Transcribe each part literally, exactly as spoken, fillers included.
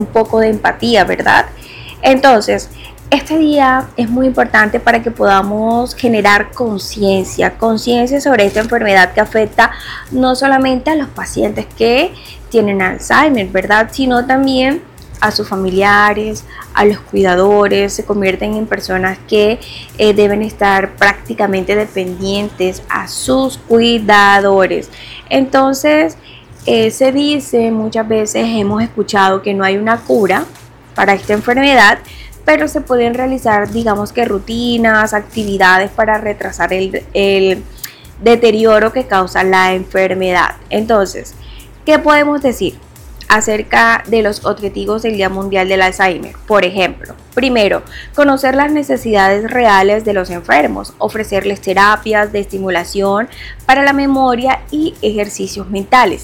un poco de empatía, ¿verdad? Entonces, este día es muy importante para que podamos generar conciencia, conciencia sobre esta enfermedad que afecta no solamente a los pacientes que tienen Alzheimer, ¿verdad? Sino también a sus familiares, a los cuidadores, se convierten en personas que eh, deben estar prácticamente dependientes a sus cuidadores. Entonces, eh, se dice, muchas veces hemos escuchado que no hay una cura para esta enfermedad, pero se pueden realizar, digamos que rutinas, actividades para retrasar el, el deterioro que causa la enfermedad. Entonces, ¿qué podemos decir acerca de los objetivos del Día Mundial del Alzheimer? Por ejemplo, primero, conocer las necesidades reales de los enfermos, ofrecerles terapias de estimulación para la memoria y ejercicios mentales.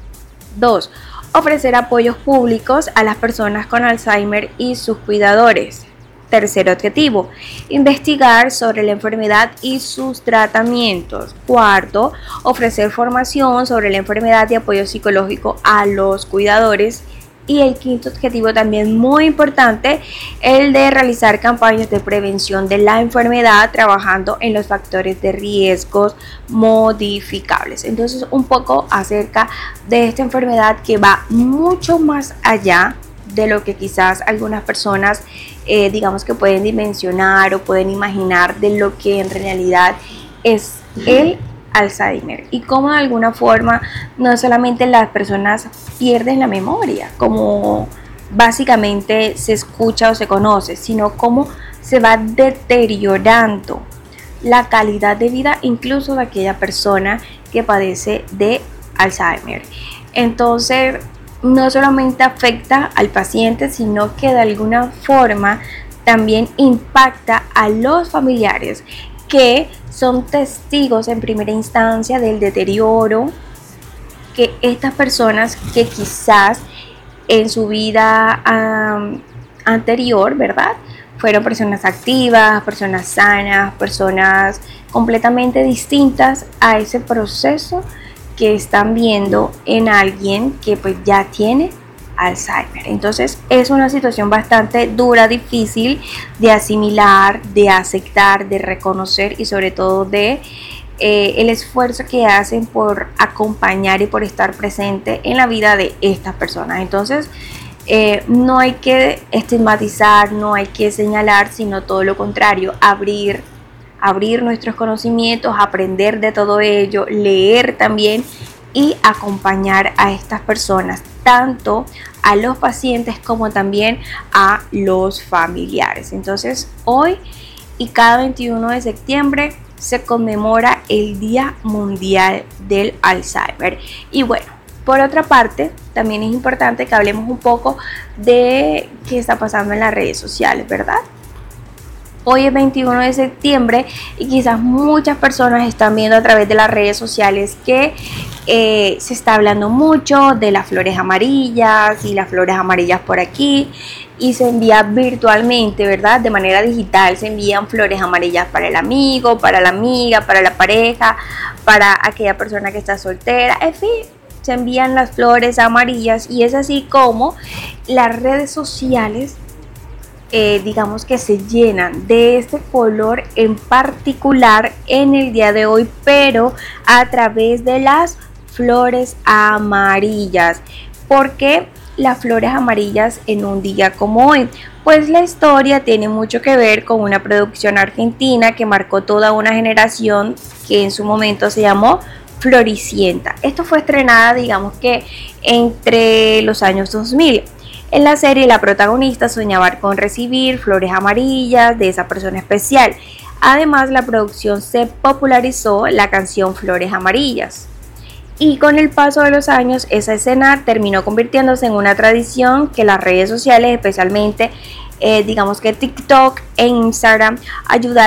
Dos, ofrecer apoyos públicos a las personas con Alzheimer y sus cuidadores. Tercer objetivo, investigar sobre la enfermedad y sus tratamientos. Cuarto, ofrecer formación sobre la enfermedad y apoyo psicológico a los cuidadores. Y el quinto objetivo, también muy importante, el de realizar campañas de prevención de la enfermedad, trabajando en los factores de riesgos modificables. Entonces, un poco acerca de esta enfermedad que va mucho más allá de lo que quizás algunas personas eh, digamos que pueden dimensionar o pueden imaginar de lo que en realidad es el Alzheimer, y cómo de alguna forma no solamente las personas pierden la memoria, como básicamente se escucha o se conoce, sino cómo se va deteriorando la calidad de vida incluso de aquella persona que padece de Alzheimer. Entonces, no solamente afecta al paciente, sino que de alguna forma también impacta a los familiares, que son testigos en primera instancia del deterioro que estas personas que quizás en su vida um, anterior, ¿verdad?, fueron personas activas, personas sanas, personas completamente distintas a ese proceso que están viendo en alguien que pues ya tiene Alzheimer. Entonces es una situación bastante dura, difícil de asimilar, de aceptar, de reconocer y sobre todo de eh, el esfuerzo que hacen por acompañar y por estar presente en la vida de estas personas. Entonces eh, no hay que estigmatizar, no hay que señalar, sino todo lo contrario, abrir abrir nuestros conocimientos, aprender de todo ello, leer también y acompañar a estas personas, tanto a los pacientes como también a los familiares. Entonces, hoy y cada veintiuno de septiembre se conmemora el Día Mundial del Alzheimer. Y bueno, por otra parte, también es importante que hablemos un poco de qué está pasando en las redes sociales, ¿verdad? Hoy es veintiuno de septiembre y quizás muchas personas están viendo a través de las redes sociales que eh, se está hablando mucho de las flores amarillas y las flores amarillas por aquí, y se envía virtualmente, ¿verdad? De manera digital se envían flores amarillas para el amigo, para la amiga, para la pareja, para aquella persona que está soltera, en fin, se envían las flores amarillas, y es así como las redes sociales Eh, digamos que se llenan de este color en particular en el día de hoy, pero a través de las flores amarillas. ¿Por qué las flores amarillas en un día como hoy? Pues la historia tiene mucho que ver con una producción argentina que marcó toda una generación, que en su momento se llamó Floricienta. Esto fue estrenada, digamos que entre los años dos mil. En la serie, la protagonista soñaba con recibir flores amarillas de esa persona especial. Además, la producción se popularizó la canción Flores Amarillas. Y con el paso de los años, esa escena terminó convirtiéndose en una tradición que las redes sociales, especialmente eh, digamos que TikTok e Instagram, ayudaron